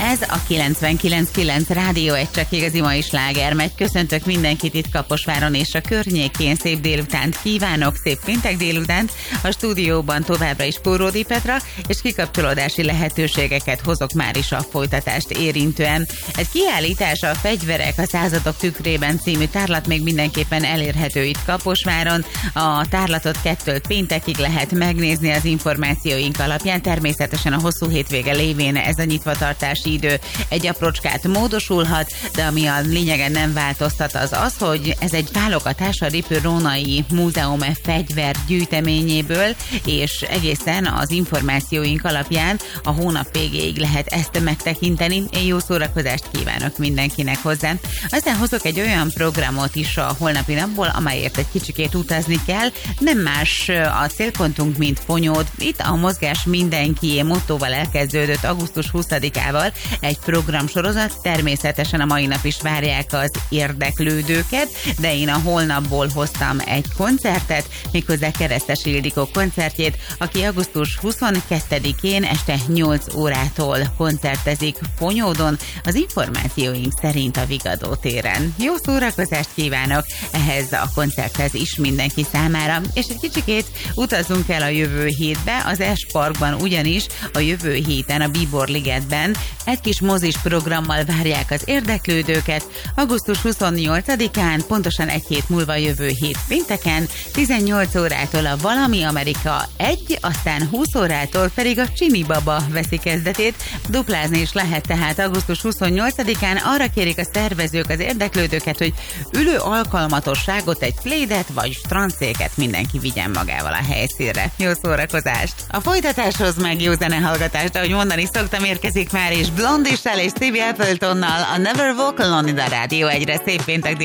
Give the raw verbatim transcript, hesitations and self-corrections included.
Ez a kilencvenkilenc kilenc Rádió egy csak igazi mai sláger megy. Köszöntök mindenkit itt Kaposváron és a környékén. Szép délutánt kívánok, szép péntek délutánt. A stúdióban továbbra is Kóródi Petra, és kikapcsolódási lehetőségeket hozok már is a folytatást érintően. Egy kiállítás, a Fegyverek a századok tükrében című tárlat még mindenképpen elérhető itt Kaposváron. A tárlatot kettől péntekig lehet megnézni az információink alapján. Természetesen a hosszú hétvége lévén ez a nyitvatartási idő egy aprócskát módosulhat, de ami a lényegen nem változtat, az az, hogy ez egy válogatás a Ripő-Rónai Múzeum fegyver gyűjteményéből, és egészen az információink alapján a hónap végéig lehet ezt megtekinteni. Én jó szórakozást kívánok mindenkinek hozzá. Aztán hozok egy olyan programot is a holnapi napból, amelyért egy kicsikét utazni kell. Nem más a célpontunk, mint Fonyód. Itt a Mozgás mindenkié mottóval elkezdődött augusztus huszadikával egy programsorozat. Természetesen a mai nap is várják az érdeklődőket, de én a holnapból hoztam egy koncertet, méghozzá Keresztes Ildikó koncertjét, aki augusztus huszonkettedikén este nyolc órától koncertezik Fonyódon, az információink szerint a Vigadó téren. Jó szórakozást kívánok ehhez a koncerthez is mindenki számára, és egy kicsikét utazzunk el a jövő hétbe, az S-Parkban ugyanis a jövő héten a Bíbor Ligetben egy kis mozis programmal várják az érdeklődőket. augusztus huszonnyolcadikán, pontosan egy hét múlva jövő hét pénteken, tizennyolc órától a Valami Amerika egy, aztán húsz órától pedig a Csini Baba veszi kezdetét. Duplázni is lehet tehát augusztus huszonnyolcadikán. Arra kérik a szervezők az érdeklődőket, hogy ülő alkalmatosságot, egy plédet vagy strandszéket mindenki vigyen magával a helyszínre. Jó szórakozást! A folytatáshoz meg jó zenehallgatást, ahogy mondani szoktam, érkezik már is Blondie és Stevie Appletonnal a Never Walk Alone in a Rádió egyre. Szép péntek